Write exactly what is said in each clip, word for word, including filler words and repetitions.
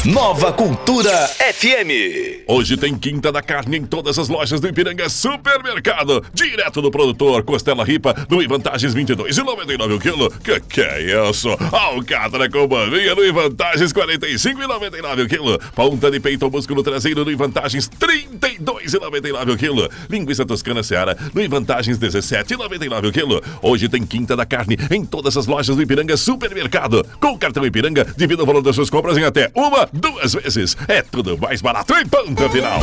Nova Cultura F M. Hoje tem Quinta da Carne em todas as lojas do Ipiranga Supermercado. Direto do produtor, costela ripa no Ivantagens vinte e dois e noventa e nove o quilo. Que que é isso? Alcatra com maminha no Ivantagens quarenta e cinco e noventa e nove o quilo. Ponta de peito ou músculo traseiro no Ivantagens trinta e dois e noventa e nove o quilo. Linguiça toscana Seara no Ivantagens dezessete e noventa e nove o quilo. Hoje tem Quinta da Carne em todas as lojas do Ipiranga Supermercado. Com o cartão Ipiranga, divida o valor das suas compras em até uma duas vezes. É tudo mais barato em ponta final.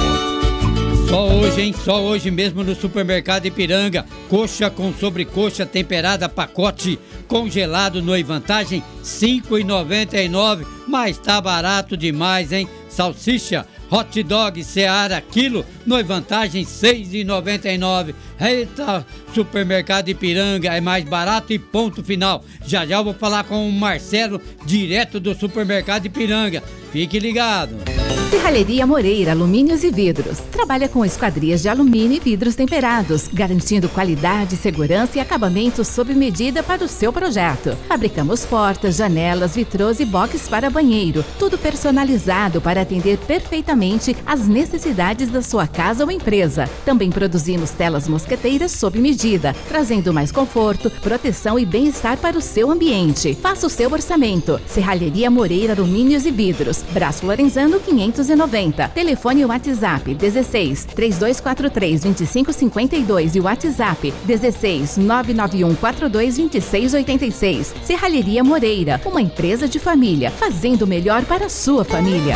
Só hoje, hein? Só hoje mesmo no Supermercado Ipiranga. Coxa com sobrecoxa temperada, pacote congelado no Vantagem cinco reais e noventa e nove centavos. Mas tá barato demais, hein? Salsicha hot dog Seara quilo no Vantagem seis reais e noventa e nove centavos. Eita, Supermercado Ipiranga é mais barato e ponto final. Já já eu vou falar com o Marcelo, direto do Supermercado Ipiranga. Fique ligado. Serralheria Moreira Alumínios e Vidros. Trabalha com esquadrias de alumínio e vidros temperados, garantindo qualidade, segurança e acabamento sob medida para o seu projeto. Fabricamos portas, janelas, vitrôs e box para banheiro. Tudo personalizado para atender perfeitamente às necessidades da sua casa ou empresa. Também produzimos telas mosqueteiras sob medida, trazendo mais conforto, proteção e bem-estar para o seu ambiente. Faça o seu orçamento. Serralheria Moreira Alumínios e Vidros. Braço Lorenzano quinhentos e noventa. Telefone e WhatsApp dezesseis, três dois quatro três, dois cinco cinco dois e o WhatsApp dezesseis, nove nove um quatro dois, dois seis oito seis. Serralheria Moreira, uma empresa de família, fazendo o melhor para a sua família.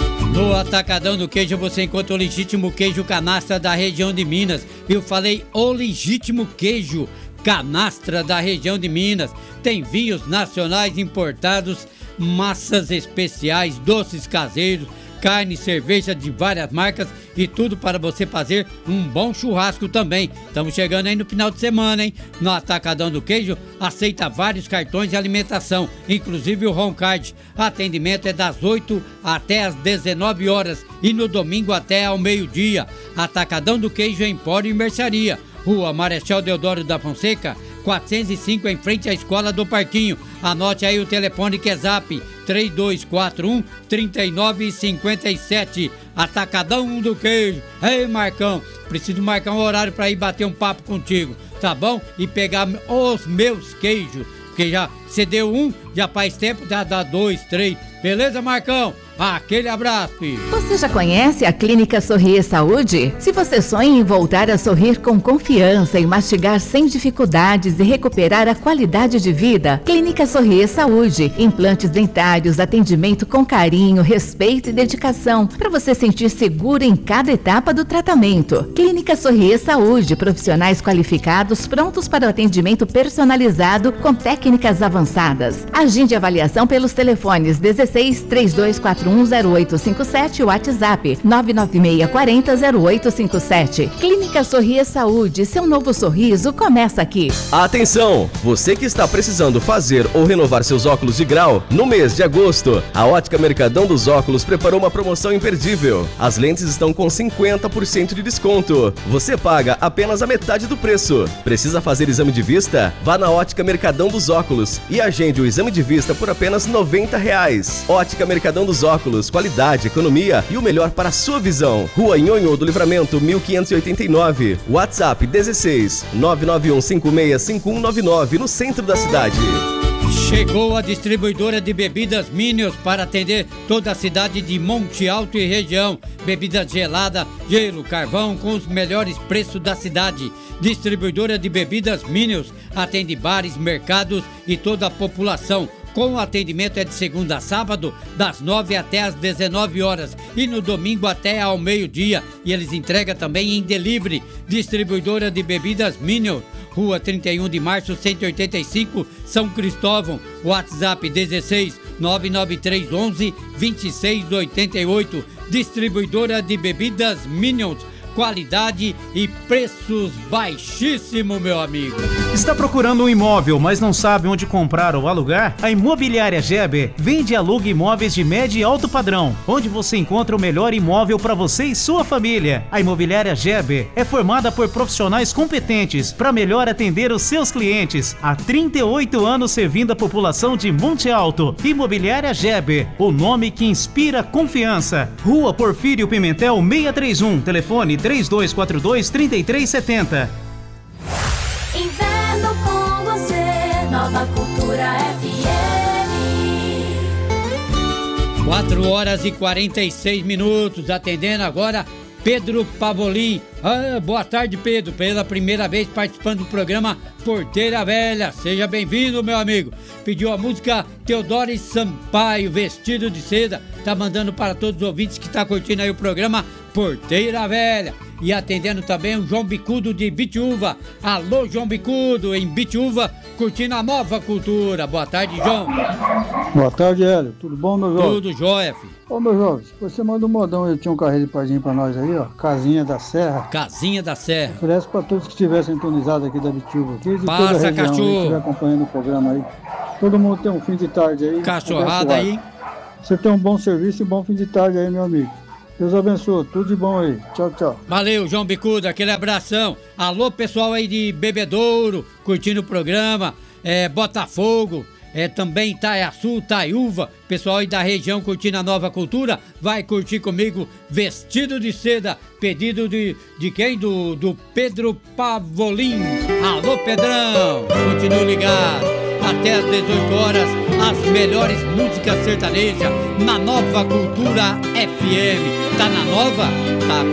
No Atacadão do Queijo você encontra o legítimo queijo canastra da região de Minas. Eu falei o legítimo queijo canastra da região de Minas. Tem vinhos nacionais importados, massas especiais, doces caseiros, carne, cerveja de várias marcas e tudo para você fazer um bom churrasco também. Estamos chegando aí no final de semana, hein? No Atacadão do Queijo aceita vários cartões de alimentação, inclusive o Roncard. Atendimento é das oito até as dezenove horas e no domingo até ao meio-dia. Atacadão do Queijo Empório e Mercearia, Rua Marechal Deodoro da Fonseca, quatrocentos e cinco, em frente à Escola do Parquinho. Anote aí o telefone que é zap três dois quatro um, três nove cinco sete. Atacadão do Queijo. Ei, Marcão, preciso marcar um horário para ir bater um papo contigo, tá bom? E pegar os meus queijos, porque já você deu um, já faz tempo, já dá dois, três. Beleza, Marcão? Aquele abraço, filho. Você já conhece a Clínica Sorrir Saúde? Se você sonha em voltar a sorrir com confiança e mastigar sem dificuldades e recuperar a qualidade de vida, Clínica Sorrir Saúde. Implantes dentários, atendimento com carinho, respeito e dedicação, para você sentir seguro em cada etapa do tratamento. Clínica Sorrir Saúde, profissionais qualificados prontos para o atendimento personalizado com técnicas avançadas. Agende avaliação pelos telefones dezesseis, três dois quatro um, zero oito cinco sete, WhatsApp nove nove seis quatro zero, zero oito cinco sete. Clínica Sorrir Saúde, seu novo sorriso começa aqui. Atenção, você que está precisando fazer ou renovar seus óculos de grau, no mês de agosto, a Ótica Mercadão dos Óculos preparou uma promoção imperdível. As lentes estão com cinquenta por cento de desconto. Você paga apenas a metade do preço. Precisa fazer exame de vista? Vá na Ótica Mercadão dos Óculos e agende o exame de vista por apenas noventa reais. Ótica Mercadão dos Óculos, qualidade, economia e o melhor para a sua visão. Rua Nhonhô do Livramento, mil quinhentos e oitenta e nove. WhatsApp dezesseis, nove nove um cinco seis cinco um nove nove, no centro da cidade. Chegou a distribuidora de bebidas Minions para atender toda a cidade de Monte Alto e região. Bebidas gelada, gelo, carvão com os melhores preços da cidade. Distribuidora de bebidas Minions atende bares, mercados e toda a população. Com o atendimento é de segunda a sábado, das nove até as dezenove horas e no domingo até ao meio-dia. E eles entregam também em delivery. Distribuidora de bebidas Minion, Rua trinta e um de março, cento e oitenta e cinco, São Cristóvão. WhatsApp dezesseis, nove nove três onze, vinte e seis oitenta e oito. Distribuidora de bebidas Minions. qualidade e preços baixíssimos, meu amigo. Está procurando um imóvel, mas não sabe onde comprar ou alugar? A Imobiliária Geber vende e aluga imóveis de médio e alto padrão, onde você encontra o melhor imóvel para você e sua família. A Imobiliária Geber é formada por profissionais competentes para melhor atender os seus clientes. Há trinta e oito anos servindo a população de Monte Alto. Imobiliária Geber, o nome que inspira confiança. Rua Porfírio Pimentel seiscentos e trinta e um, telefone três dois quatro dois, três três sete zero. Inverno com você, Nova Cultura F M. quatro horas e quarenta e seis minutos, atendendo agora Pedro Pavolim. Ah, boa tarde, Pedro. Pela primeira vez participando do programa Porteira Velha. Seja bem-vindo, meu amigo. Pediu a música Teodoro Sampaio, Vestido de Seda. Tá mandando para todos os ouvintes que tá curtindo aí o programa Porteira Velha. E atendendo também o João Bicudo de Bitiúva. Alô, João Bicudo, em Bitiúva, curtindo a Nova Cultura. Boa tarde, João. Boa tarde, Hélio. Tudo bom, meu jovem? Tudo jóia, filho. Ô, meu jovem, você manda um modão, ele tinha um carrinho de pardinho pra nós aí, ó. Casinha da Serra. Casinha da Serra. Oferece pra todos que estivessem sintonizados aqui da Bitiúva. Aqui, de Passa, toda a região, cachorro. Que estiver acompanhando o programa aí. Todo mundo tem um fim de tarde aí. Cachorrada aí. Você tem um bom serviço e bom fim de tarde aí, meu amigo. Deus abençoe, tudo de bom aí. Tchau, tchau. Valeu, João Bicudo, aquele abração. Alô, pessoal aí de Bebedouro, curtindo o programa. É, Botafogo, é, também Itaiaçu, Taiúva. Pessoal aí da região curtindo a Nova Cultura. Vai curtir comigo Vestido de Seda. Pedido de, de quem? Do, do Pedro Pavolim. Alô, Pedrão, continue ligado. Até às dezoito horas, as melhores músicas sertanejas na Nova Cultura F M. Tá na Nova? Tá.